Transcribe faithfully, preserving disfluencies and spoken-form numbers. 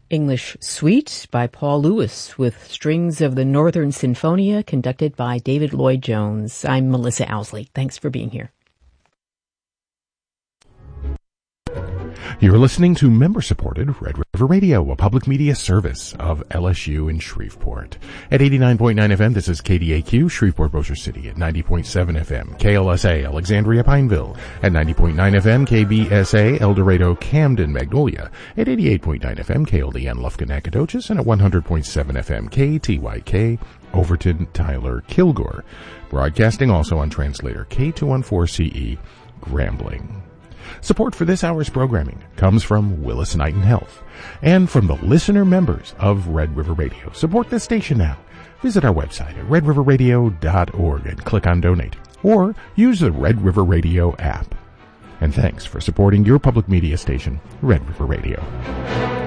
English Suite by Paul Lewis with strings of the Northern Sinfonia conducted by David Lloyd-Jones. I'm Melissa Owsley. Thanks for being here. You're listening to member-supported Red River Radio, a public media service of L S U in Shreveport. At eighty-nine point nine F M, this is K D A Q, Shreveport, Bossier City. At ninety point seven F M, K L S A, Alexandria, Pineville. At ninety point nine F M, K B S A, El Dorado, Camden, Magnolia. At eighty-eight point nine F M, K L D N, Lufkin, Nacogdoches. And at one hundred point seven F M, K T Y K, Overton, Tyler, Kilgore. Broadcasting also on translator K two fourteen C E, Grambling. Support for this hour's programming comes from Willis Knighton Health and from the listener members of Red River Radio. Support this station now. Visit our website at red river radio dot org and click on Donate, or use the Red River Radio app. And thanks for supporting your public media station, Red River Radio.